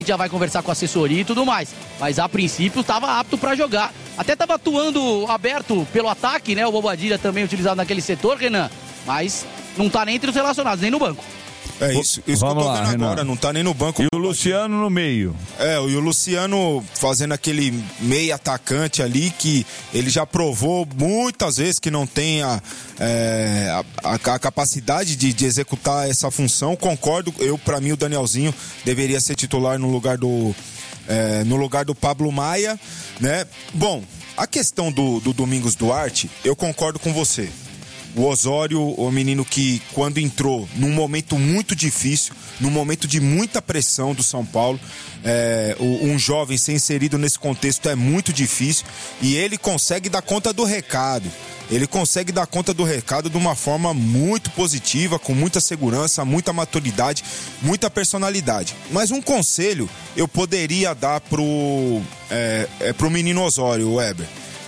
já vai conversar com a assessoria e tudo mais. Mas a princípio estava apto para jogar. Até estava atuando aberto pelo ataque, né? O Bobadilla também utilizado naquele setor, Renan. Mas não está nem entre os relacionados, nem no banco. É isso que eu tô vendo Renan. Agora, não tá nem no banco. E o Luciano no meio. E o Luciano fazendo aquele meio atacante ali que ele já provou muitas vezes que não tem a capacidade de executar essa função. Concordo, pra mim o Danielzinho deveria ser titular no lugar do Pablo Maia, né? Bom, a questão do Domingos Duarte, eu concordo com você. O Osório, o menino que quando entrou num momento muito difícil, num momento de muita pressão do São Paulo, um jovem ser inserido nesse contexto é muito difícil e ele consegue dar conta do recado. Ele consegue dar conta do recado de uma forma muito positiva, com muita segurança, muita maturidade, muita personalidade. Mas um conselho eu poderia dar pro menino Osório, Weber.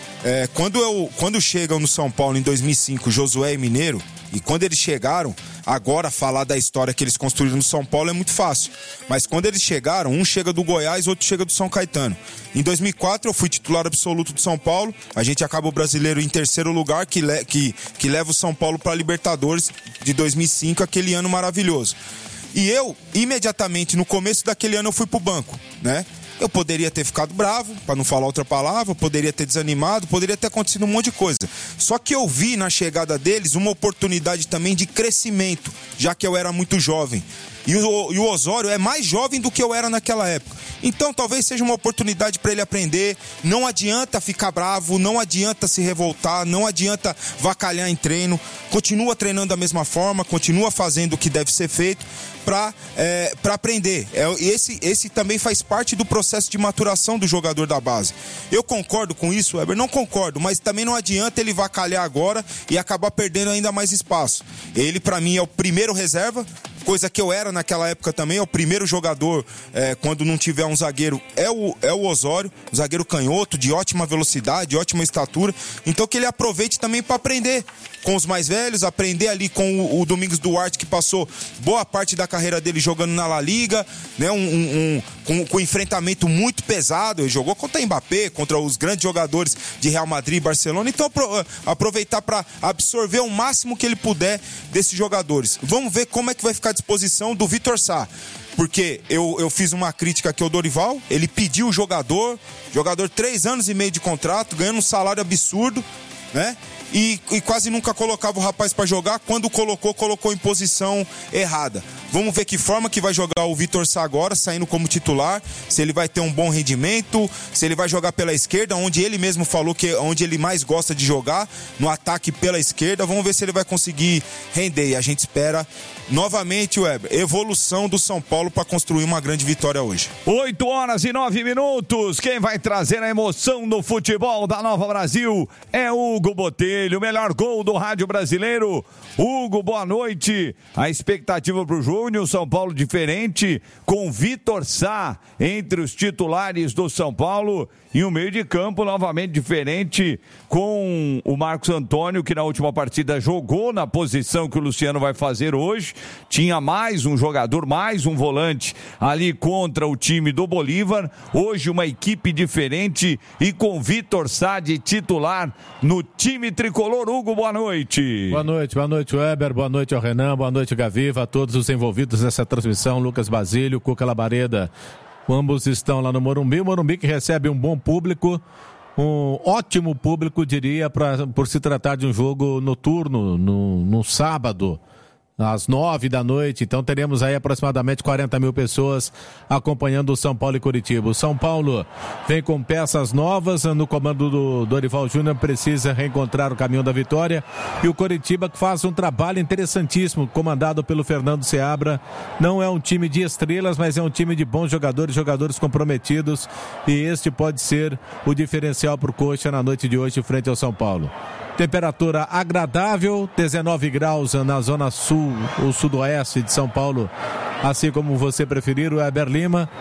Quando chegam no São Paulo em 2005 Josué e Mineiro, e quando eles chegaram, agora falar da história que eles construíram no São Paulo é muito fácil, mas quando eles chegaram, um chega do Goiás, outro chega do São Caetano. Em 2004 eu fui titular absoluto do São Paulo, a gente acaba o Brasileiro em terceiro lugar, que leva o São Paulo para a Libertadores de 2005, aquele ano maravilhoso. E eu, imediatamente no começo daquele ano, eu fui pro banco, né? Eu poderia ter ficado bravo, para não falar outra palavra, poderia ter desanimado, poderia ter acontecido um monte de coisa. Só que eu vi na chegada deles uma oportunidade também de crescimento, já que eu era muito jovem. E o Osório é mais jovem do que eu era naquela época. Então talvez seja uma oportunidade para ele aprender. Não adianta ficar bravo, não adianta se revoltar, não adianta vacalhar em treino. Continua treinando da mesma forma, continua fazendo o que deve ser feito para aprender. Esse também faz parte do processo de maturação do jogador da base. Eu concordo com isso, Weber? Não concordo, mas também não adianta ele vacalhar agora e acabar perdendo ainda mais espaço. Ele, para mim, é o primeiro reserva, coisa que eu era naquela época também, é o primeiro jogador, quando não tiver um zagueiro, é o Osório, um zagueiro canhoto, de ótima velocidade, ótima estatura, então que ele aproveite também para aprender com os mais velhos, aprender ali com o Domingos Duarte, que passou boa parte da carreira dele jogando na La Liga, né? Com um enfrentamento muito pesado, ele jogou contra o Mbappé, contra os grandes jogadores de Real Madrid e Barcelona, então aproveitar para absorver o máximo que ele puder desses jogadores. Vamos ver como é que vai ficar a disposição do Vitor Sá, porque eu fiz uma crítica aqui ao Dorival, ele pediu o jogador 3 anos e meio de contrato, ganhando um salário absurdo, né? E quase nunca colocava o rapaz para jogar. Quando colocou em posição errada. Vamos ver que forma que vai jogar o Vitor Sá agora, saindo como titular, se ele vai ter um bom rendimento, se ele vai jogar pela esquerda, onde ele mesmo falou que é onde ele mais gosta de jogar, no ataque pela esquerda. Vamos ver se ele vai conseguir render, e a gente espera novamente, Weber, evolução do São Paulo para construir uma grande vitória hoje. 8h09, quem vai trazer a emoção do futebol da Nova Brasil é Hugo Botelho, o melhor gol do rádio brasileiro. Hugo, boa noite. A expectativa pro Júnior, São Paulo diferente, com Vitor Sá entre os titulares do São Paulo, e o meio de campo novamente diferente, com o Marcos Antônio, que na última partida jogou na posição que o Luciano vai fazer hoje. Tinha mais um jogador, mais um volante ali contra o time do Bolívar. Hoje uma equipe diferente e com Vitor Sá de titular no time tricolor. Hugo, boa noite. Boa noite, Weber, boa noite ao Renan, boa noite, Gaviva, a todos os envolvidos nessa transmissão, Lucas Basílio, Cuca Labareda. Ambos estão lá no Morumbi, o Morumbi que recebe um bom público, um ótimo público, diria, por se tratar de um jogo noturno, no sábado, às 9 da noite. Então teremos aí aproximadamente 40 mil pessoas acompanhando o São Paulo e Curitiba. O São Paulo vem com peças novas no comando do Dorival Júnior, precisa reencontrar o caminho da vitória, e o Curitiba que faz um trabalho interessantíssimo, comandado pelo Fernando Seabra. Não é um time de estrelas, mas é um time de bons jogadores comprometidos, e este pode ser o diferencial para o Coxa na noite de hoje frente ao São Paulo. Temperatura agradável, 19 graus na zona sul ou sudoeste de São Paulo, assim como você preferir, o Weber Lima.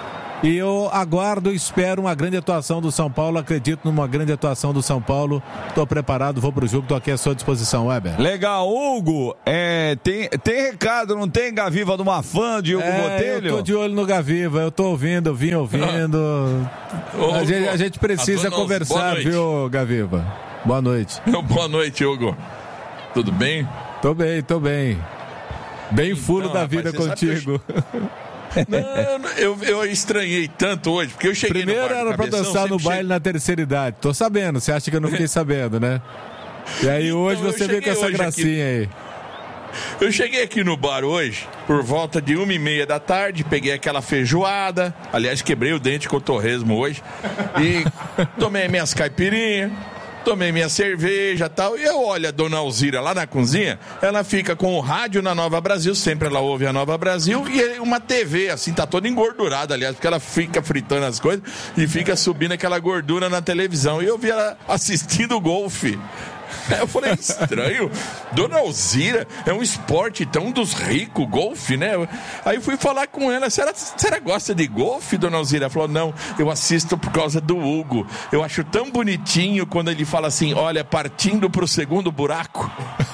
E eu aguardo e espero uma grande atuação do São Paulo. Acredito numa grande atuação do São Paulo. Estou preparado, vou pro jogo, estou aqui à sua disposição, Weber. Legal, Hugo. Tem recado, não tem, Gaviva, de uma fã de Hugo Botelho? Eu tô de olho no Gaviva, eu tô ouvindo, eu vim ouvindo. A gente precisa conversar, viu, Gaviva? Boa noite. Boa noite, Hugo. Tudo bem? Tô bem. Bem furo da vida contigo. Não, eu estranhei tanto hoje, porque eu cheguei Primeiro no bar era pra dançar no baile na terceira idade. Tô sabendo, você acha que eu não fiquei sabendo, né? E aí então, hoje você veio com essa gracinha aí. Eu cheguei aqui no bar hoje, por volta de 1h30 da tarde, peguei aquela feijoada, aliás, quebrei o dente com o torresmo hoje, e tomei minhas caipirinhas, tomei minha cerveja e tal, e eu olho a dona Alzira lá na cozinha, ela fica com o rádio na Nova Brasil, sempre ela ouve a Nova Brasil, e uma TV, assim, tá toda engordurada, aliás, porque ela fica fritando as coisas e fica subindo aquela gordura na televisão, e eu vi ela assistindo golfe. Eu falei, estranho, Dona Alzira, é um esporte tão dos ricos, golfe, né? Aí fui falar com ela, será gosta de golfe, Dona Alzira? Ela falou, não, eu assisto por causa do Hugo, eu acho tão bonitinho quando ele fala assim, olha, partindo pro segundo buraco.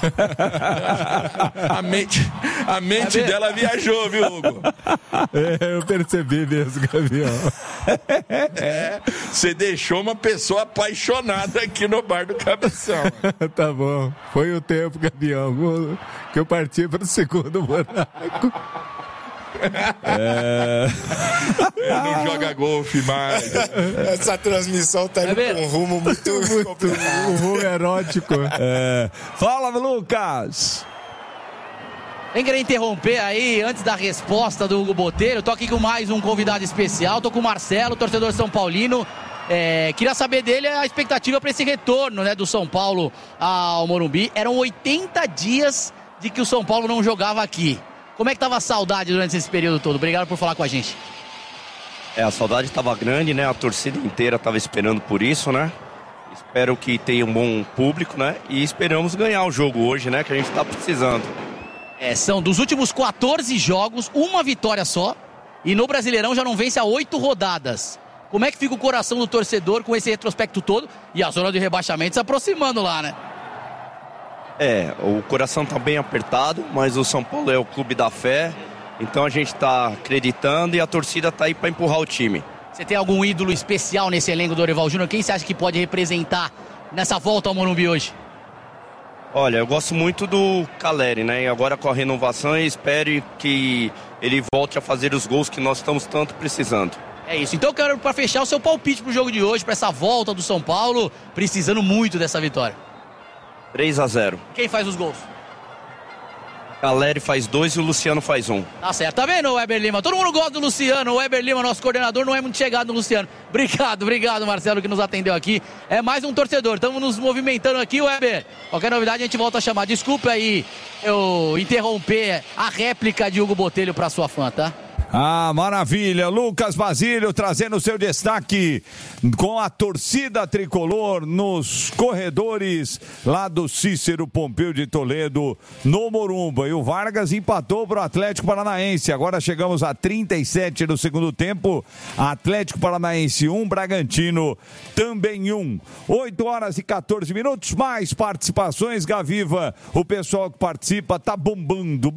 a mente dela viajou, viu, Hugo? Eu percebi mesmo, Gavião. Você deixou uma pessoa apaixonada aqui no bar do Cabeção. Tá bom, foi o tempo, Gavião, que eu parti para o segundo buraco. Não joga golfe mais. Essa transmissão tá indo com um rumo muito um rumo erótico. Fala, Lucas! Nem querer interromper aí, antes da resposta do Hugo Botelho, tô aqui com mais um convidado especial, tô com o Marcelo, torcedor São Paulino. Queria saber dele a expectativa para esse retorno, né, do São Paulo ao Morumbi. Eram 80 dias de que o São Paulo não jogava aqui. Como é que tava a saudade durante esse período todo? Obrigado por falar com a gente. A saudade estava grande, né? A torcida inteira estava esperando por isso, né? Espero que tenha um bom público, né? E esperamos ganhar o jogo hoje, né? Que a gente está precisando. São dos últimos 14 jogos, uma vitória só. E no Brasileirão já não vence há 8 rodadas. Como é que fica o coração do torcedor com esse retrospecto todo e a zona de rebaixamento se aproximando lá, né? O coração tá bem apertado, mas o São Paulo é o clube da fé, então a gente tá acreditando e a torcida tá aí para empurrar o time. Você tem algum ídolo especial nesse elenco do Dorival Júnior? Quem você acha que pode representar nessa volta ao Morumbi hoje? Olha, eu gosto muito do Caleri, né? E agora com a renovação eu espero que ele volte a fazer os gols que nós estamos tanto precisando. É isso, então eu quero para fechar o seu palpite pro jogo de hoje, para essa volta do São Paulo, precisando muito dessa vitória. 3-0. Quem faz os gols? Caleri faz 2 e o Luciano faz 1. Tá certo, tá vendo, Weber Lima? Todo mundo gosta do Luciano, o Weber Lima, nosso coordenador, não é muito chegado no Luciano. Obrigado, Marcelo, que nos atendeu aqui. É mais um torcedor, estamos nos movimentando aqui, Weber. Qualquer novidade a gente volta a chamar. Desculpa aí eu interromper a réplica de Hugo Botelho pra sua fã, tá? Maravilha, Lucas Basílio trazendo o seu destaque com a torcida tricolor nos corredores lá do Cícero Pompeu de Toledo no Morumba, e o Vargas empatou para o Atlético Paranaense. Agora chegamos a 37 do segundo tempo, Atlético Paranaense 1, Bragantino também 1. 8h14, mais participações, Gaviva. O pessoal que participa tá bombando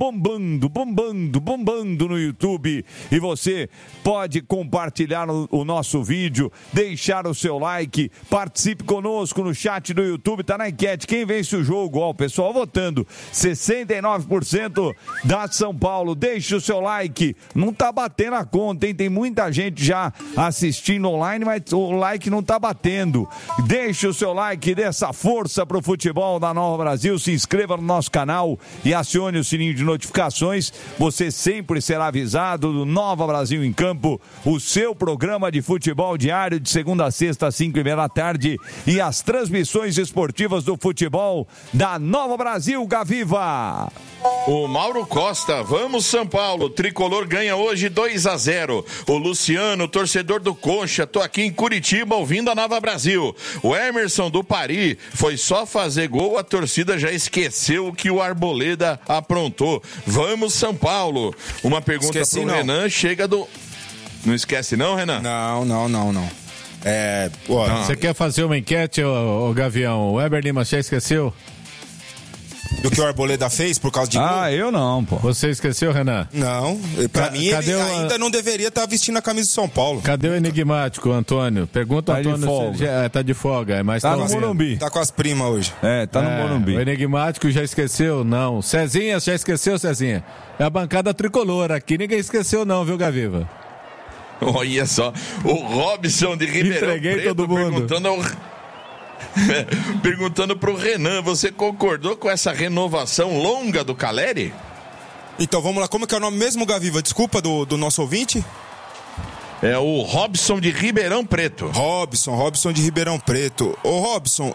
no YouTube. E você pode compartilhar o nosso vídeo, deixar o seu like, participe conosco no chat do YouTube, tá na enquete, quem vence o jogo? O pessoal votando, 69% da São Paulo. Deixe o seu like, não tá batendo a conta, hein? Tem muita gente já assistindo online, mas o like não tá batendo. Deixe o seu like, dê essa força pro futebol da Nova Brasil, se inscreva no nosso canal e acione o sininho de notificações, você sempre será avisado do Nova Brasil em Campo, o seu programa de futebol diário de segunda a sexta às 5h30 da tarde, e as transmissões esportivas do futebol da Nova Brasil. Gaviva. O Mauro Costa, vamos São Paulo, tricolor ganha hoje 2-0. O Luciano, torcedor do Concha, tô aqui em Curitiba ouvindo a Nova Brasil. O Emerson do Paris, foi só fazer gol, a torcida já esqueceu o que o Arboleda aprontou. Vamos São Paulo. Uma pergunta pro Renan, chega do... Não esquece não, Renan? Não. Você quer fazer uma enquete, ô Gavião? O Weber Lima já esqueceu? Do que o Arboleda fez por causa de gol? Eu não, pô. Você esqueceu, Renan? Não, pra mim ele ainda não deveria estar vestindo a camisa do São Paulo. Cadê o enigmático, Antônio? Pergunta ao Antônio. Tá de folga, mas tá no Morumbi. Tá com as primas hoje. Tá no Morumbi. O enigmático já esqueceu? Não. Cezinha, já esqueceu, Cezinha? É a bancada tricolor aqui, ninguém esqueceu não, viu, Gaviva? Olha só, o Robson de Ribeirão Entreguei Preto todo mundo. Perguntando pro Renan, você concordou com essa renovação longa do Caleri? Então vamos lá, como que é o nome mesmo, Gaviva? Desculpa do nosso ouvinte? É o Robson de Ribeirão Preto. Robson de Ribeirão Preto. Ô Robson,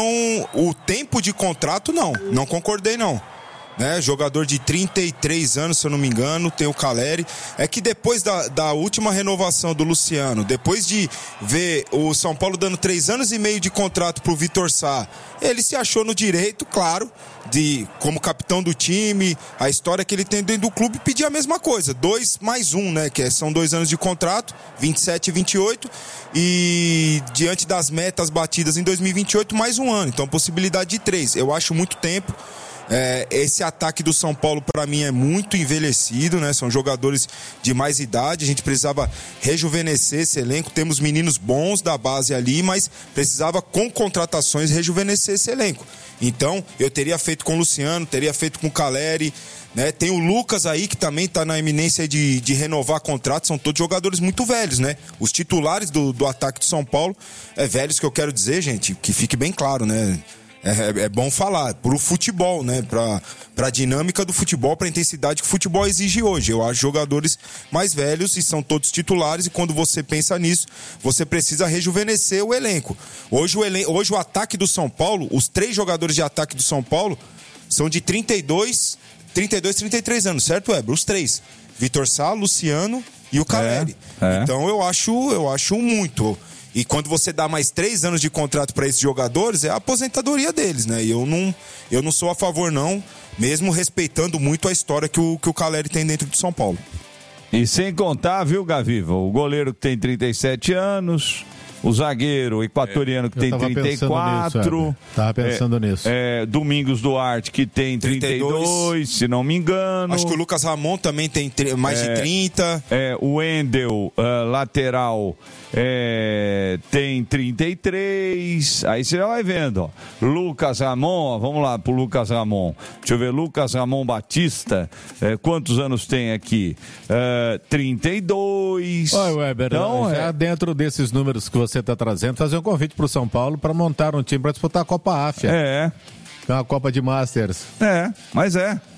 o tempo de contrato não concordei não. Né? Jogador de 33 anos, se eu não me engano, tem o Caleri. É que depois da última renovação do Luciano, depois de ver o São Paulo dando 3 anos e meio de contrato pro Vitor Sá, ele se achou no direito, claro, de, como capitão do time, a história que ele tem dentro do clube, pedir a mesma coisa, 2 mais 1, né? Que são 2 anos de contrato, 27 e 28, e diante das metas batidas em 2028, mais 1 ano. Então, possibilidade de 3. Eu acho muito tempo. Esse ataque do São Paulo para mim é muito envelhecido, né? São jogadores de mais idade, a gente precisava rejuvenescer esse elenco. Temos meninos bons da base ali, mas precisava com contratações rejuvenescer esse elenco. Então eu teria feito com o Luciano, teria feito com o Caleri, né? Tem o Lucas aí que também está na eminência de renovar contrato. São todos jogadores muito velhos, né? Os titulares do ataque do São Paulo, velhos que eu quero dizer, gente, que fique bem claro, né? É bom falar, pro futebol, né? Pra dinâmica do futebol, pra intensidade que o futebol exige hoje. Eu acho jogadores mais velhos e são todos titulares, e quando você pensa nisso, você precisa rejuvenescer o elenco. Hoje o ataque do São Paulo, os 3 jogadores de ataque do São Paulo são de 33 anos, certo, Weber? Os 3. Vitor Sá, Luciano e o Caleri. Então eu acho muito. E quando você dá mais 3 anos de contrato para esses jogadores, é a aposentadoria deles, né? E eu não sou a favor, não, mesmo respeitando muito a história que o Caleri tem dentro do São Paulo. E sem contar, viu, Gaviva, o goleiro que tem 37 anos, o zagueiro equatoriano que tem 34. Tava pensando nisso. Domingos Duarte que tem 32, se não me engano. Acho que o Lucas Ramon também tem mais de 30. O Wendel, lateral, tem 33. Aí você vai vendo, ó. Lucas Ramon, vamos lá pro Lucas Ramon. Deixa eu ver, Lucas Ramon Batista, quantos anos tem aqui? 32. Oi, Weber, então, já dentro desses números que você está trazendo, fazer um convite pro São Paulo para montar um time para disputar a Copa Áfia. É uma Copa de Masters. Mas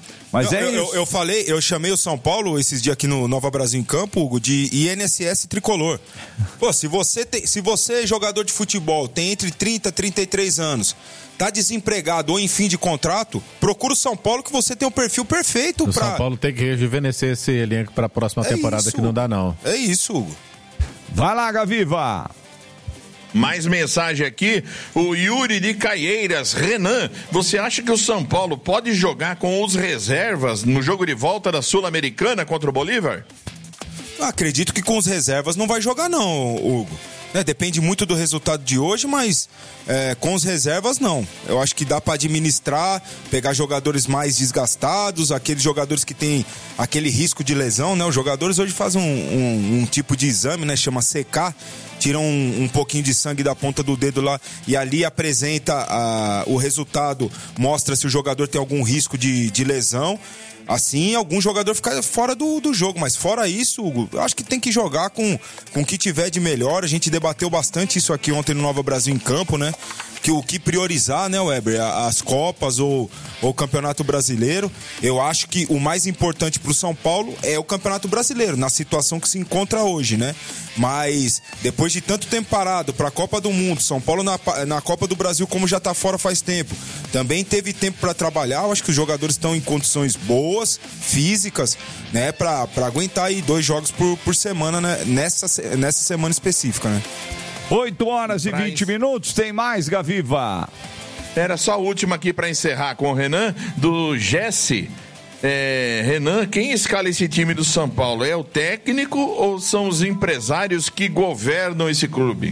eu chamei o São Paulo esses dias aqui no Nova Brasil em Campo, Hugo, de INSS tricolor. Pô, se você é jogador de futebol, tem entre 30 e 33 anos, tá desempregado ou em fim de contrato, procura o São Paulo que você tem um perfil perfeito o São Paulo tem que rejuvenescer esse elenco para a próxima temporada, isso, que não dá não. É isso, Hugo. Vai lá, Gaviva. Mais mensagem aqui, o Yuri de Caieiras. Renan, você acha que o São Paulo pode jogar com os reservas no jogo de volta da Sul-Americana contra o Bolívar? Acredito que com os reservas não vai jogar não, Hugo. Depende muito do resultado de hoje, mas com os reservas não. Eu acho que dá para administrar, pegar jogadores mais desgastados, aqueles jogadores que têm aquele risco de lesão, né? Os jogadores hoje fazem um tipo de exame, né? Chama CK, tiram um pouquinho de sangue da ponta do dedo lá e ali apresenta o resultado, mostra se o jogador tem algum risco de lesão. Assim, algum jogador fica fora do jogo, mas fora isso, Hugo, eu acho que tem que jogar com o que tiver de melhor. A gente debateu bastante isso aqui ontem no Nova Brasil em Campo, né? Que o que priorizar, né, Weber? As Copas ou o Campeonato Brasileiro. Eu acho que o mais importante pro São Paulo é o Campeonato Brasileiro, na situação que se encontra hoje, né? Mas, depois de tanto tempo parado pra Copa do Mundo, São Paulo na Copa do Brasil, como já tá fora faz tempo, também teve tempo pra trabalhar. Eu acho que os jogadores estão em condições boas, físicas, né? Pra aguentar aí 2 jogos por semana, né? Nessa semana específica, né? 8 horas e 20 minutos, tem mais, Gaviva. Era só a última aqui para encerrar com o Renan, do Jesse. Renan, quem escala esse time do São Paulo? É o técnico ou são os empresários que governam esse clube?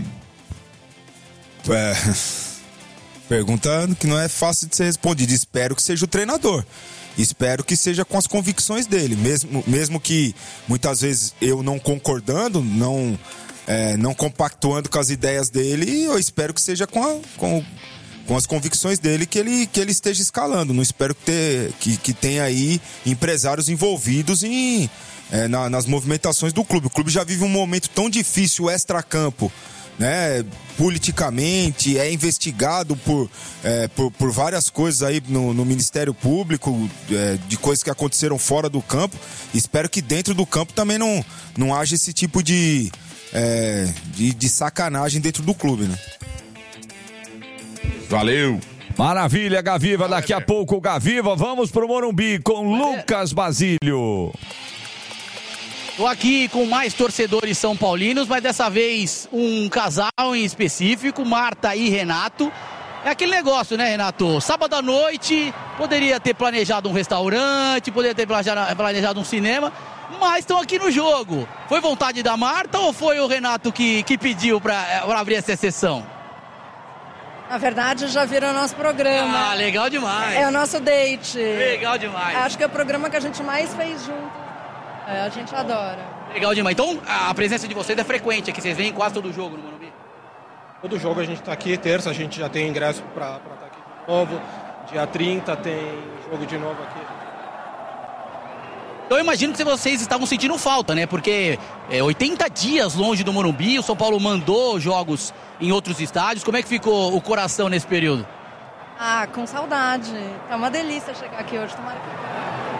Pergunta que não é fácil de ser respondida. Espero que seja o treinador. Espero que seja com as convicções dele. Mesmo que muitas vezes eu não concordando, não compactuando com as ideias dele, eu espero que seja com as convicções dele que ele esteja escalando. Não espero que tenha aí empresários envolvidos nas movimentações do clube. O clube já vive um momento tão difícil extracampo, né? Politicamente, é investigado por várias coisas aí no Ministério Público, de coisas que aconteceram fora do campo. Espero que dentro do campo também não haja esse tipo de sacanagem dentro do clube, né? Valeu! Maravilha, Gaviva. Daqui a pouco o Gaviva. Vamos pro Morumbi com Lucas Basílio. Tô aqui com mais torcedores são paulinos, mas dessa vez um casal em específico, Marta e Renato. É aquele negócio, né, Renato? Sábado à noite, poderia ter planejado um restaurante, poderia ter planejado um cinema, mas estão aqui no jogo. Foi vontade da Marta ou foi o Renato que pediu para abrir essa sessão? Na verdade, já viram o nosso programa. Ah, legal demais. É o nosso date. Legal demais. Acho que é o programa que a gente mais fez junto. A gente adora. Legal demais. Então, a presença de vocês é frequente aqui. Vocês vêm quase todo jogo no Morumbi? Todo jogo a gente está aqui. Terça a gente já tem ingresso para estar aqui de novo. Dia 30 tem jogo de novo aqui. Então eu imagino que vocês estavam sentindo falta, né? Porque 80 dias longe do Morumbi, o São Paulo mandou jogos em outros estádios. Como é que ficou o coração nesse período? Com saudade. Tá uma delícia chegar aqui hoje. Tomara que...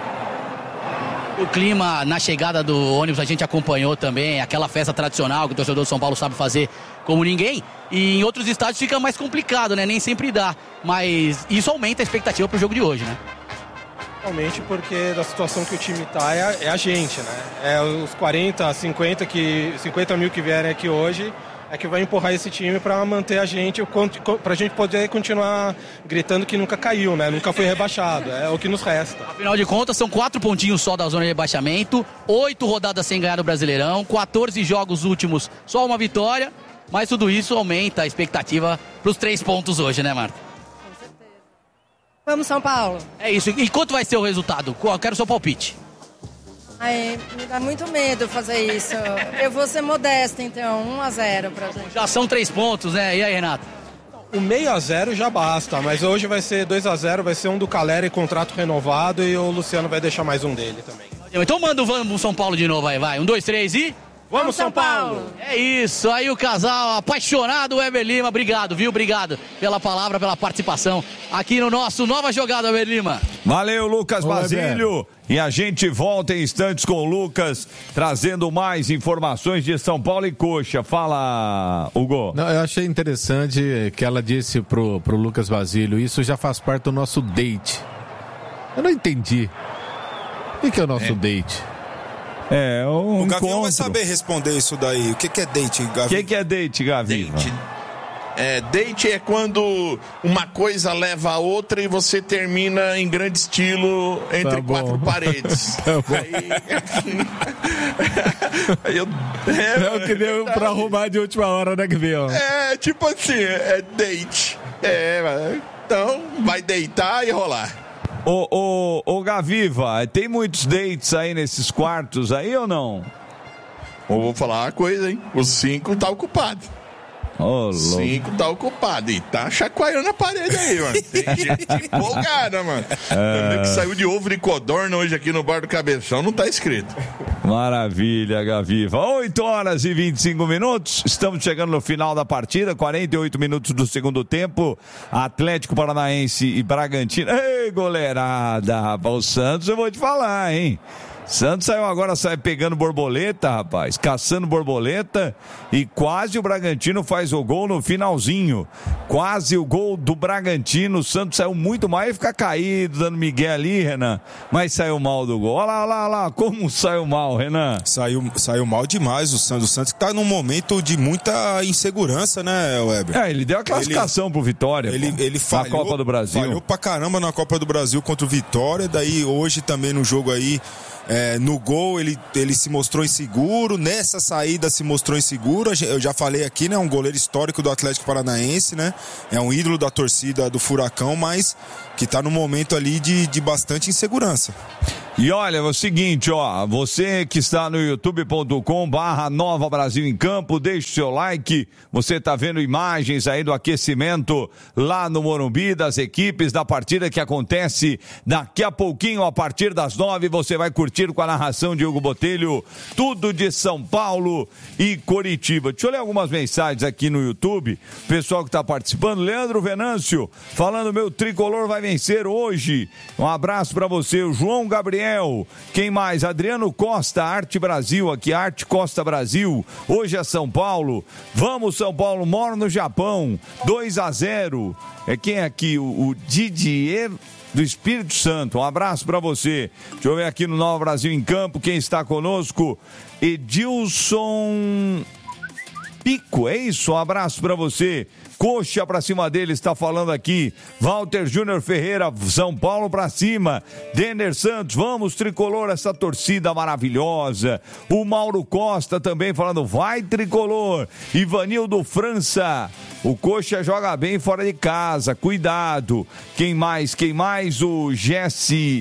O clima na chegada do ônibus a gente acompanhou também, aquela festa tradicional que o torcedor do São Paulo sabe fazer como ninguém. E em outros estádios fica mais complicado, né? Nem sempre dá. Mas isso aumenta a expectativa pro jogo de hoje, né? Realmente, porque da situação que o time tá é a gente, né? É os 40, 50 mil que vierem aqui hoje é que vai empurrar esse time para manter a gente, pra gente poder continuar gritando que nunca caiu, né? Nunca foi rebaixado, é o que nos resta. Afinal de contas, são 4 pontinhos só da zona de rebaixamento, 8 rodadas sem ganhar no Brasileirão, 14 jogos últimos, só uma vitória, mas tudo isso aumenta a expectativa pros 3 pontos hoje, né, Marta? Com certeza. Vamos, São Paulo. É isso. E quanto vai ser o resultado? Eu quero o seu palpite. Me dá muito medo fazer isso. Eu vou ser modesta, então, 1-0 pra gente. Já são 3 pontos, né? E aí, Renato? O 0-0 já basta, mas hoje vai ser 2-0, vai ser um do Caleri, contrato renovado, e o Luciano vai deixar mais um dele também. Então manda o Vamos São Paulo de novo aí, vai. 1, 2, 3 e... Vamos, São Paulo! É isso, aí o casal apaixonado, o Weber Lima, obrigado, viu? Obrigado pela palavra, pela participação aqui no nosso Nova Jogada, Weber Lima. Valeu, Lucas Basílio. E a gente volta em instantes com o Lucas, trazendo mais informações de São Paulo e Coxa. Fala, Hugo. Não, eu achei interessante que ela disse pro Lucas Basílio, isso já faz parte do nosso date. Eu não entendi. O que é o nosso date? O Gavião vai saber responder isso daí. O que é date, Gavião? O que é date, Gavião? Date é quando uma coisa leva a outra e você termina em grande estilo entre 4 paredes. É o que deu pra arrumar de última hora, né, Gavião? Tipo assim, date. Então, vai deitar e rolar. Ô Gaviva, tem muitos dates aí nesses quartos aí ou não? Eu vou falar uma coisa, hein? Os 5 tá ocupado. 5 tá ocupado. E tá chacoalhando a parede aí, mano. Tem gente empolgada, mano. Que saiu de ovo de codorna hoje aqui no bar do Cabeção, não tá escrito. Maravilha, Gaviva. 8h25. Estamos chegando no final da partida. 48 minutos do segundo tempo. Atlético Paranaense e Bragantino. Ei, goleirada, rapaz. O Santos, eu vou te falar, hein? Santos saiu agora, sai pegando borboleta, rapaz, caçando borboleta, e quase o Bragantino faz o gol no finalzinho. Quase o gol do Bragantino. O Santos saiu muito mal, ia ficar caído, dando migué ali, Renan, mas saiu mal do gol. Olha lá, como saiu mal, Renan. Saiu mal demais o Santos. O Santos que tá num momento de muita insegurança, né, Weber? Ele deu a classificação pro Vitória. Ele falhou, na Copa do Brasil. Falhou pra caramba na Copa do Brasil contra o Vitória. Daí hoje também no jogo aí, no gol ele se mostrou inseguro, nessa saída se mostrou inseguro. Eu já falei aqui, né? Um goleiro histórico do Atlético Paranaense, né? É um ídolo da torcida do Furacão, mas que tá num momento ali de bastante insegurança. E olha, é o seguinte, ó, você que está no youtube.com/Nova Brasil em Campo, deixe o seu like. Você tá vendo imagens aí do aquecimento lá no Morumbi, das equipes, da partida que acontece daqui a pouquinho, a partir das 9, você vai curtir com a narração de Hugo Botelho, tudo de São Paulo e Coritiba. Deixa eu ler algumas mensagens aqui no YouTube, pessoal que tá participando. Leandro Venâncio, falando, meu tricolor vai vencer hoje. Um abraço pra você, o João Gabriel. Quem mais? Adriano Costa, Arte Brasil, aqui, Arte Costa Brasil. Hoje é São Paulo. Vamos, São Paulo, moro no Japão. 2-0. Quem é aqui? O Didier do Espírito Santo. Um abraço pra você. Deixa eu ver aqui no Nova Brasil em Campo. Quem está conosco? Edilson Pico, é isso? Um abraço pra você. Coxa pra cima dele, está falando aqui. Walter Júnior Ferreira, São Paulo pra cima. Denner Santos, vamos tricolor, essa torcida maravilhosa. O Mauro Costa também falando, vai tricolor. Ivanildo França, o Coxa joga bem fora de casa, cuidado. Quem mais? O Jesse...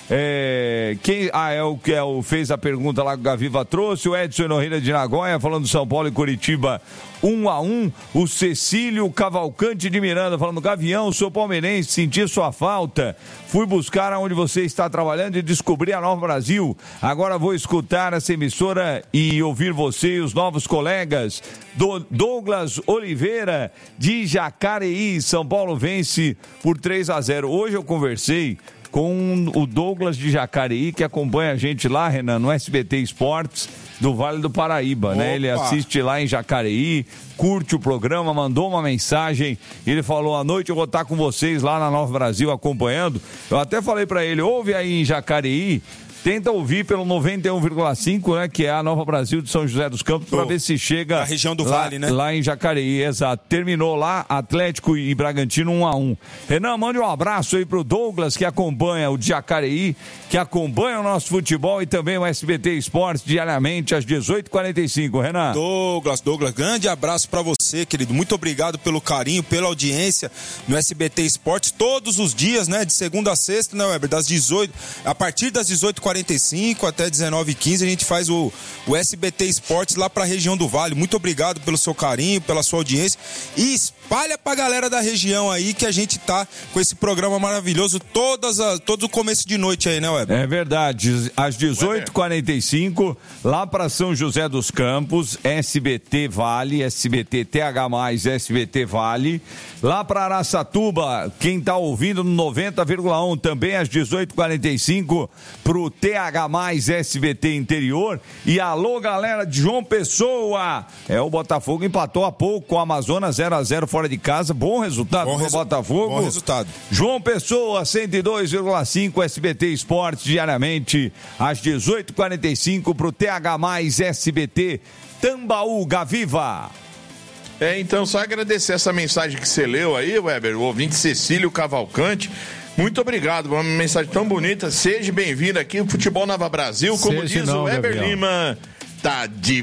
fez a pergunta lá que o Gaviva trouxe, o Edson Noreira de Nagoya, falando do São Paulo e Coritiba 1-1, o Cecílio Cavalcante de Miranda, falando, Gavião, sou palmeirense, senti sua falta, fui buscar aonde você está trabalhando e descobri a Nova Brasil, agora vou escutar essa emissora e ouvir você e os novos colegas. Douglas Oliveira de Jacareí, São Paulo vence por 3-0. Hoje eu conversei com o Douglas de Jacareí, que acompanha a gente lá, Renan, no SBT Esportes do Vale do Paraíba, né? Ele assiste lá em Jacareí, curte o programa, mandou uma mensagem, ele falou, à noite eu vou estar com vocês lá na Nova Brasil acompanhando. Eu até falei pra ele, ouve aí em Jacareí, tenta ouvir pelo 91,5, né, que é a Nova Brasil de São José dos Campos, para ver se chega... Na região do lá, Vale, né? Lá em Jacareí, exato. Terminou lá, Atlético e Bragantino 1-1. Renan, mande um abraço aí pro Douglas, que acompanha o Jacareí, que acompanha o nosso futebol e também o SBT Esportes diariamente às 18h45. Renan. Douglas, grande abraço para você, querido. Muito obrigado pelo carinho, pela audiência no SBT Esportes todos os dias, né? De segunda a sexta, né, Weber? A partir das 18h45 até 19h15 a gente faz o SBT Esportes lá pra região do Vale. Muito obrigado pelo seu carinho, pela sua audiência e espalha pra galera da região aí que a gente tá com esse programa maravilhoso todo o começo de noite aí, né, Weber? É verdade, às 18h45 lá pra São José dos Campos, SBT Vale, SBT TH+, SBT Vale, lá pra Araçatuba, quem tá ouvindo no 90,1 também às 18h45 pro TH+, SBT Interior. E alô, galera de João Pessoa, o Botafogo empatou há pouco com o Amazonas 0-0 fora de casa, bom resultado pro Botafogo. Bom resultado. João Pessoa 102,5 SBT Esportes diariamente às 18h45 pro TH+, SBT Tambaú, Gaviva. Então só agradecer essa mensagem que você leu aí, Weber, o ouvinte Cecílio Cavalcante. Muito obrigado, uma mensagem tão bonita. Seja bem-vindo aqui ao Futebol Nova Brasil. Como diz o Weber Gabriel Lima, tá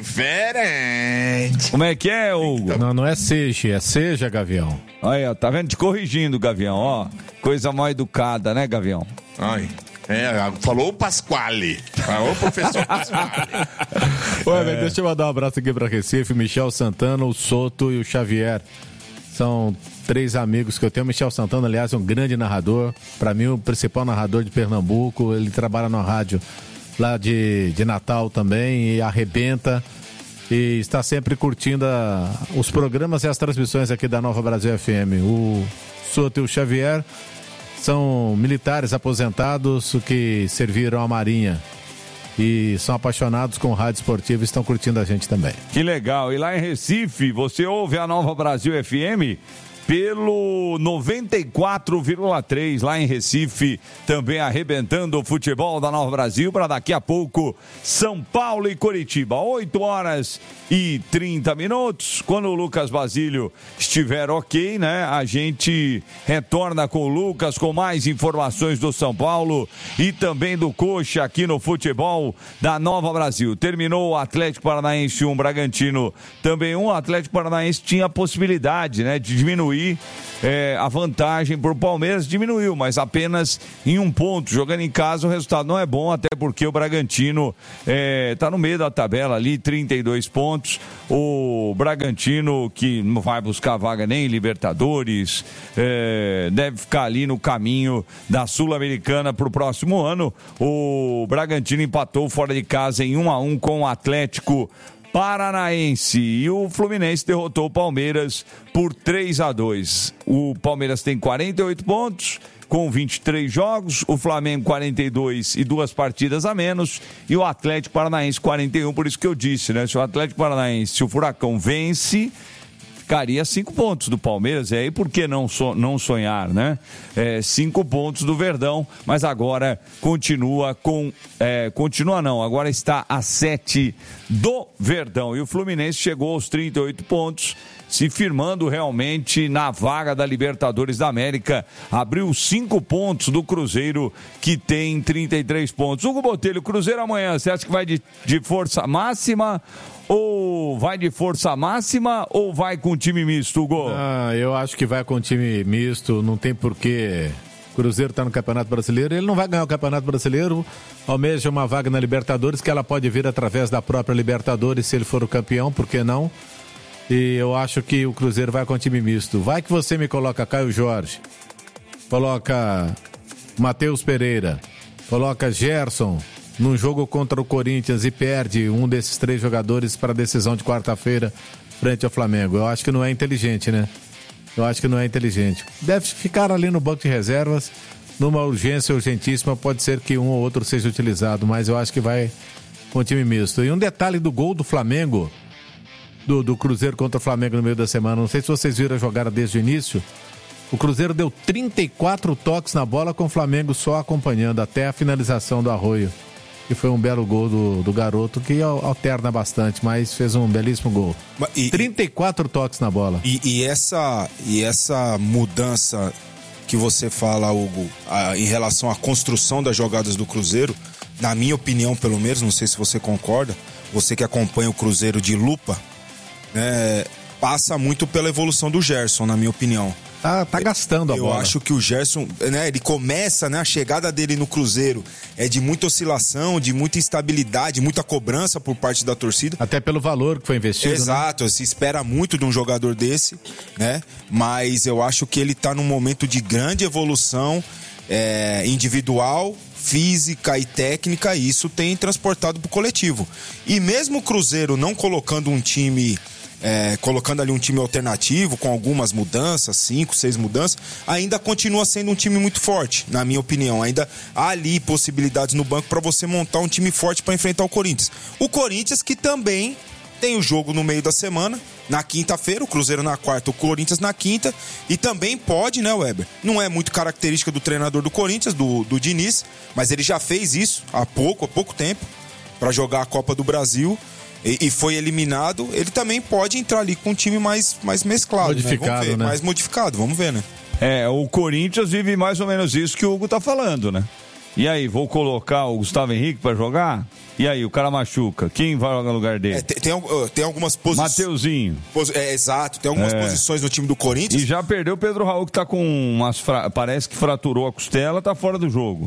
diferente. Como é que é, Hugo? Não é seja, Gavião. Aí, ó, tá vendo? Te corrigindo, Gavião, ó. Coisa mal educada, né, Gavião? Ai, falou o Pasquale. Falou o professor Pasquale. Ué, deixa eu mandar um abraço aqui pra Recife, Michel Santana, o Soto e o Xavier. São 3 amigos que eu tenho. Michel Santana, aliás, é um grande narrador. Para mim, o principal narrador de Pernambuco. Ele trabalha na rádio lá de Natal também e arrebenta. E está sempre curtindo os programas e as transmissões aqui da Nova Brasil FM. O Soto e o Xavier são militares aposentados que serviram à Marinha. e são apaixonados com o rádio esportivo e estão curtindo a gente também. Que legal. E lá em Recife, você ouve a Nova Brasil FM pelo 94,3 lá em Recife, também arrebentando o futebol da Nova Brasil para daqui a pouco São Paulo e Coritiba, 8h30. Quando o Lucas Basílio estiver ok, né, a gente retorna com o Lucas com mais informações do São Paulo e também do Coxa aqui no futebol da Nova Brasil. Terminou o Atlético Paranaense 1, Bragantino também 1. O Atlético Paranaense tinha a possibilidade, né, de diminuir a vantagem por Palmeiras, diminuiu, mas apenas em 1 ponto. Jogando em casa o resultado não é bom, até porque o Bragantino está no meio da tabela ali, 32 pontos. O Bragantino, que não vai buscar vaga nem em Libertadores, deve ficar ali no caminho da Sul-Americana para o próximo ano. O Bragantino empatou fora de casa em 1-1 com o Atlético Paranaense, e o Fluminense derrotou o Palmeiras por 3-2. O Palmeiras tem 48 pontos com 23 jogos, o Flamengo 42 e 2 partidas a menos, e o Atlético Paranaense 41, por isso que eu disse, né? Se o Atlético Paranaense, se o Furacão vence, ficaria 5 pontos do Palmeiras, e aí por que não sonhar, né? 5 pontos do Verdão, mas agora agora está a 7 do Verdão, e o Fluminense chegou aos 38 pontos, se firmando realmente na vaga da Libertadores da América, abriu 5 pontos do Cruzeiro, que tem 33 pontos. Hugo Botelho, Cruzeiro amanhã, você acha que vai de força máxima ou vai de força máxima ou vai com time misto, Hugo? Eu acho que vai com time misto, não tem porquê. O Cruzeiro está no Campeonato Brasileiro, ele não vai ganhar o Campeonato Brasileiro, almeja uma vaga na Libertadores, que ela pode vir através da própria Libertadores, se ele for o campeão, por que não? E eu acho que o Cruzeiro vai com time misto. Vai que você me coloca Caio Jorge, coloca Matheus Pereira, coloca Gerson num jogo contra o Corinthians e perde um desses 3 jogadores para a decisão de quarta-feira frente ao Flamengo. Eu acho que não é inteligente, né? Eu acho que não é inteligente. Deve ficar ali no banco de reservas, numa urgência urgentíssima, pode ser que um ou outro seja utilizado, mas eu acho que vai com time misto. E um detalhe do gol do Flamengo, do Cruzeiro contra o Flamengo no meio da semana, não sei se vocês viram a jogada desde o início, o Cruzeiro deu 34 toques na bola com o Flamengo só acompanhando até a finalização do Arroio, que foi um belo gol do garoto, que alterna bastante, mas fez um belíssimo gol. 34 toques na bola. E essa mudança que você fala, Hugo, em relação à construção das jogadas do Cruzeiro, na minha opinião, pelo menos, não sei se você concorda, você que acompanha o Cruzeiro de lupa, né, passa muito pela evolução do Gerson, na minha opinião. Tá gastando a bola. Eu acho que o Gerson, né, ele começa, né, a chegada dele no Cruzeiro é de muita oscilação, de muita instabilidade, muita cobrança por parte da torcida. Até pelo valor que foi investido. Exato, né? Se espera muito de um jogador desse, né? Mas eu acho que ele tá num momento de grande evolução individual, física e técnica, e isso tem transportado pro coletivo. E mesmo o Cruzeiro não colocando um time... colocando ali um time alternativo com algumas mudanças, 5, 6 mudanças, ainda continua sendo um time muito forte, na minha opinião. Ainda há ali possibilidades no banco para você montar um time forte para enfrentar o Corinthians. O Corinthians que também tem o jogo no meio da semana, na quinta-feira, o Cruzeiro na quarta, o Corinthians na quinta, e também pode, né, Weber? Não é muito característica do treinador do Corinthians, do Diniz, mas ele já fez isso há pouco tempo, para jogar a Copa do Brasil. E foi eliminado, ele também pode entrar ali com um time mais mesclado, modificado, né? Vamos ver, né? Mais modificado, vamos ver, né? O Corinthians vive mais ou menos isso que o Hugo tá falando, né? E aí, vou colocar o Gustavo Henrique pra jogar? E aí, o cara machuca, quem vai jogar no lugar dele? Tem algumas posições... Mateuzinho. Exato, tem algumas posições no time do Corinthians. E já perdeu o Pedro Raul, que tá com parece que fraturou a costela, tá fora do jogo.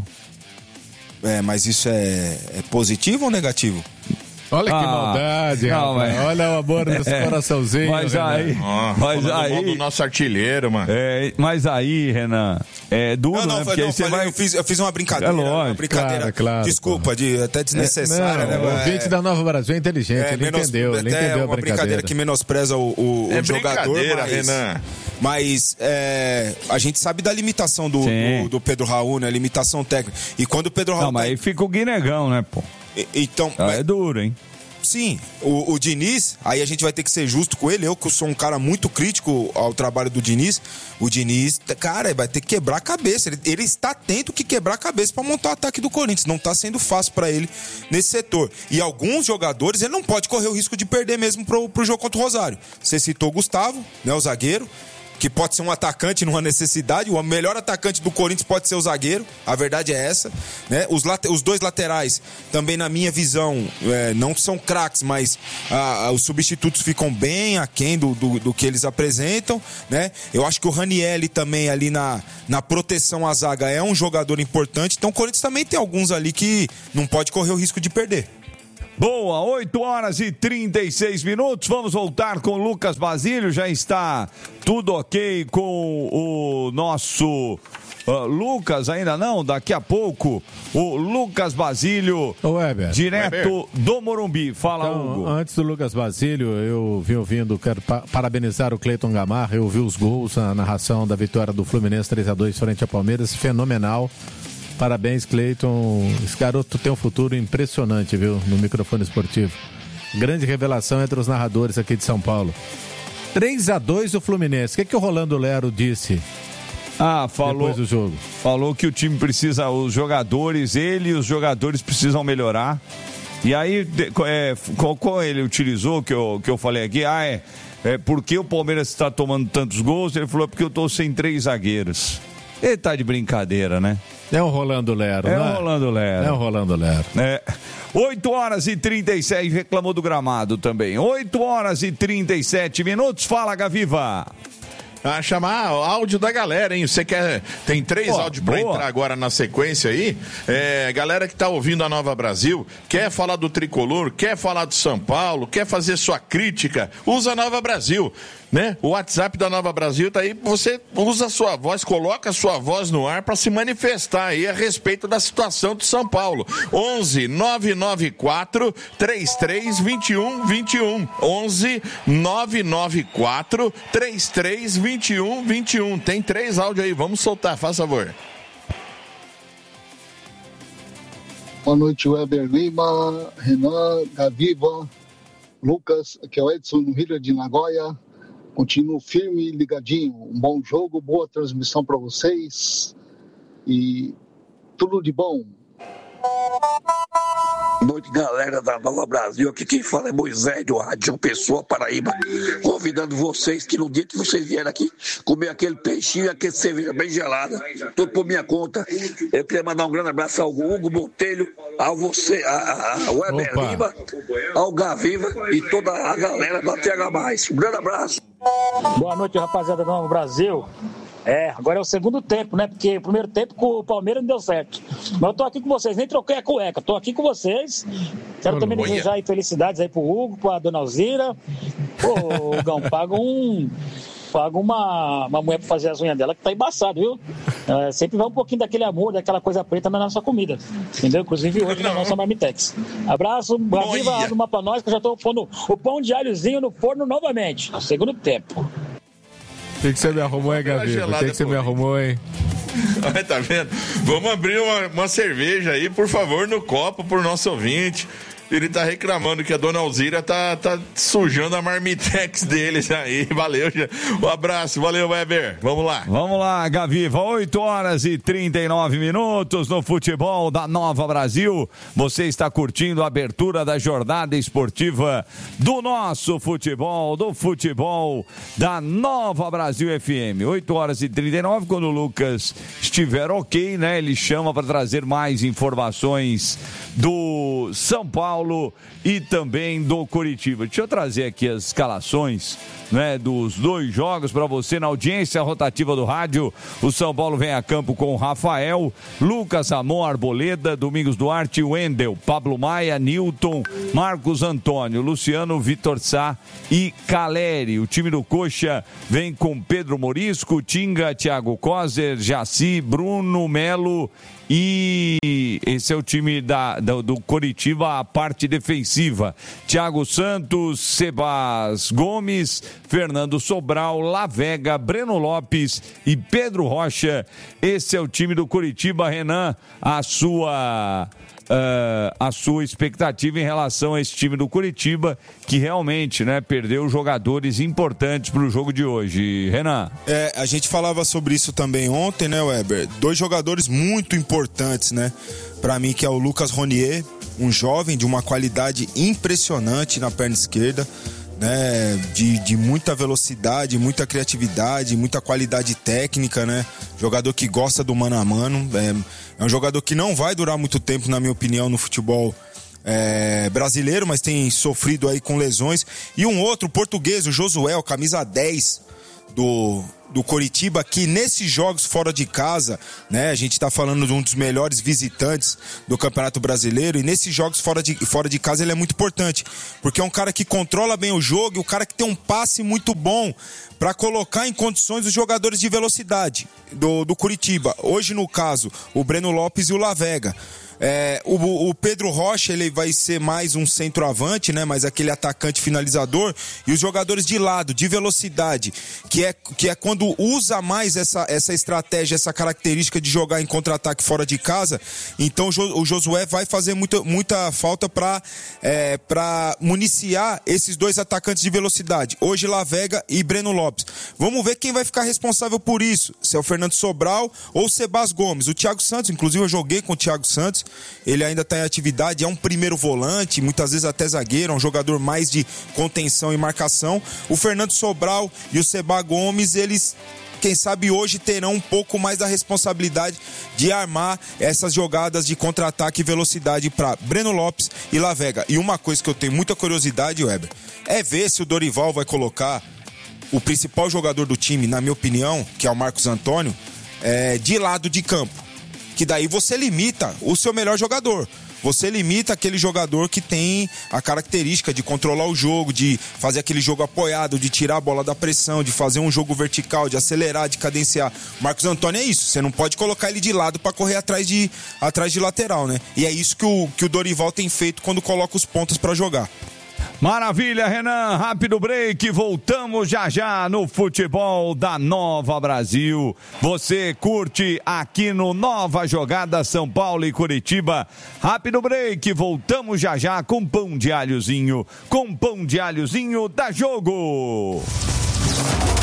Mas isso é positivo ou negativo? Olha que maldade, não, rapaz. Olha o amor nesse coraçãozinho. Mas aí... Mas aí... do nosso artilheiro, mano. Mas aí, Renan, é duro, né? Porque aí você vai... eu fiz uma brincadeira. É lógico. Uma brincadeira. Claro, desculpa, até desnecessária, né? O ouvinte da Nova Brasil é inteligente, ele entendeu a brincadeira. Uma brincadeira que menospreza o jogador. Renan. Mas a gente sabe da limitação do Pedro Raul, né? Limitação técnica. E quando o Pedro Raul... Não, mas aí fica o Guinegão, né, pô? Então, é duro, hein? Sim, o Diniz, aí a gente vai ter que ser justo com ele. Eu que sou um cara muito crítico ao trabalho do Diniz. O Diniz, cara, vai ter que quebrar a cabeça. Ele está tendo que quebrar a cabeça para montar o ataque do Corinthians. Não está sendo fácil para ele nesse setor. E alguns jogadores, ele não pode correr o risco de perder mesmo pro jogo contra o Rosário. Você citou o Gustavo, né, o zagueiro, que pode ser um atacante numa necessidade. O melhor atacante do Corinthians pode ser o zagueiro, a verdade é essa, né? Os dois laterais também, na minha visão, não são craques, mas os substitutos ficam bem aquém do que eles apresentam, né? Eu acho que o Ranieri também ali na proteção à zaga é um jogador importante, então o Corinthians também tem alguns ali que não pode correr o risco de perder. Boa, 8h36. Vamos voltar com o Lucas Basílio. Já está tudo ok com o nosso Lucas, ainda não? Daqui a pouco, o Lucas Basílio, direto do Morumbi. Fala, então, Hugo. Antes do Lucas Basílio, eu vim ouvindo, quero parabenizar o Cleiton Gamarra. Eu vi os gols, a narração da vitória do Fluminense 3-2 frente ao Palmeiras. Fenomenal. Parabéns, Cleiton. Esse garoto tem um futuro impressionante, viu? No microfone esportivo. Grande revelação entre os narradores aqui de São Paulo. 3-2 o Fluminense. O que o Rolando Lero disse? Falou depois do jogo. Falou que o time precisa, os jogadores precisam melhorar. E aí, qual ele utilizou, que eu falei aqui? Por que o Palmeiras está tomando tantos gols? Ele falou, porque eu estou sem 3 zagueiros. Ele tá de brincadeira, né? É o Rolando Lero, né? É o Rolando Lero. É o Rolando Lero. 8h37, reclamou do gramado também. 8h37. Fala, Gaviva. Chamar áudio da galera, hein? Você quer... Tem 3 áudios pra entrar agora na sequência aí. Galera que tá ouvindo a Nova Brasil, quer falar do Tricolor, quer falar do São Paulo, quer fazer sua crítica, usa a Nova Brasil, né? O WhatsApp da Nova Brasil tá aí, você usa a sua voz, coloca a sua voz no ar para se manifestar aí a respeito da situação do São Paulo. 11 994 33 21 21. 11 994 33 21 21. Tem 3 áudios aí, vamos soltar, faz favor. Boa noite, Weber Lima, Renan, Gaviva, Lucas, aqui é o Edson, no Rio de Nagoya. Continuo firme e ligadinho. Um bom jogo, boa transmissão para vocês e tudo de bom. Boa noite, galera da Nova Brasil. Aqui quem fala é Moisés, do Rádio Pessoa, Paraíba. Convidando vocês que no dia que vocês vierem aqui comer aquele peixinho e aquele cerveja bem gelada, tudo por minha conta. Eu queria mandar um grande abraço ao Hugo Botelho, ao você, ao Weber Lima, ao Gaviva e toda a galera da TH+. Um grande abraço. Boa noite, rapaziada da Nova Brasil. Agora é o segundo tempo, né? Porque o primeiro tempo com o Palmeiras não deu certo. Mas eu tô aqui com vocês, nem troquei a cueca. Tô aqui com vocês. Quero também desejar aí felicidades aí pro Hugo, pra dona Alzira. Pô, Hugão, paga uma mulher pra fazer as unhas dela que tá embaçado, viu? Sempre vai um pouquinho daquele amor, daquela coisa preta na nossa comida. Entendeu? Inclusive hoje na nossa Marmitex. Abraço, Brasil, abre uma pra nós que eu já tô pondo o pão de alhozinho no forno novamente. No segundo tempo. O que você me arrumou, hein, Gabriel? O que você me arrumou, hein? Tá vendo? Vamos abrir uma cerveja aí, por favor, no copo, por nosso ouvinte. Ele tá reclamando que a dona Alzira tá sujando a Marmitex deles aí. Valeu, um abraço, valeu, Weber. Vamos lá. Vamos lá, Gaviva. 8h39 no futebol da Nova Brasil. Você está curtindo a abertura da jornada esportiva do nosso futebol, do futebol da Nova Brasil FM. 8h39, quando o Lucas estiver ok, né? Ele chama para trazer mais informações do São Paulo e também do Coritiba. Deixa eu trazer aqui as escalações, né, dos 2 jogos para você na audiência rotativa do rádio. O São Paulo vem a campo com Rafael, Lucas Ramon, Arboleda, Domingos Duarte, Wendel, Pablo Maia, Nilton, Marcos Antônio, Luciano, Vitor Sá e Caleri. O time do Coxa vem com Pedro Morisco, Tinga, Thiago Coser, Jaci, Bruno Melo. E esse é o time do Coritiba, a parte defensiva. Thiago Santos, Sebas Gomes, Fernando Sobral, Lavega, Breno Lopes e Pedro Rocha. Esse é o time do Coritiba. Renan, a sua a sua expectativa em relação a esse time do Curitiba, que realmente, né, perdeu jogadores importantes para o jogo de hoje. Renan? A gente falava sobre isso também ontem, né, Weber? 2 jogadores muito importantes, né, para mim, que é o Lucas Ronier, um jovem de uma qualidade impressionante na perna esquerda, né, de muita velocidade, muita criatividade, muita qualidade técnica, né, jogador que gosta do mano a mano, é um jogador que não vai durar muito tempo, na minha opinião, no futebol brasileiro, mas tem sofrido aí com lesões. E um outro português, o Josué, camisa 10 do Coritiba, que nesses jogos fora de casa, né, a gente tá falando de um dos melhores visitantes do Campeonato Brasileiro, e nesses jogos fora de casa ele é muito importante, porque é um cara que controla bem o jogo e o cara que tem um passe muito bom para colocar em condições os jogadores de velocidade do Coritiba. Hoje, no caso, o Breno Lopes e o Lavega. O Pedro Rocha, ele vai ser mais um centroavante, né? Mas aquele atacante finalizador, e os jogadores de lado, de velocidade, que é quando usa mais essa estratégia, essa característica de jogar em contra-ataque fora de casa. Então o Josué vai fazer muita falta para municiar esses 2 atacantes de velocidade, hoje Lavega e Breno Lopes. Vamos ver quem vai ficar responsável por isso, se é o Fernando Sobral ou o Sebas Gomes. O Thiago Santos, inclusive eu joguei com o Thiago Santos, ele ainda está em atividade, é um primeiro volante, muitas vezes até zagueiro, é um jogador mais de contenção e marcação. O Fernando Sobral e o Sebas Gomes, eles, quem sabe hoje, terão um pouco mais da responsabilidade de armar essas jogadas de contra-ataque e velocidade para Breno Lopes e Lavega. E uma coisa que eu tenho muita curiosidade, Weber, é ver se o Dorival vai colocar o principal jogador do time, na minha opinião, que é o Marcos Antônio, de lado de campo. Que daí você limita o seu melhor jogador. Você limita aquele jogador que tem a característica de controlar o jogo, de fazer aquele jogo apoiado, de tirar a bola da pressão, de fazer um jogo vertical, de acelerar, de cadenciar. O Marcos Antônio é isso. Você não pode colocar ele de lado para correr atrás de lateral, né? E é isso que o Dorival tem feito quando coloca os pontas para jogar. Maravilha, Renan, rápido break, voltamos já no futebol da Nova Brasil. Você curte aqui no Nova Jogada São Paulo e Curitiba. Rápido break, voltamos já com pão de alhozinho da Jogo.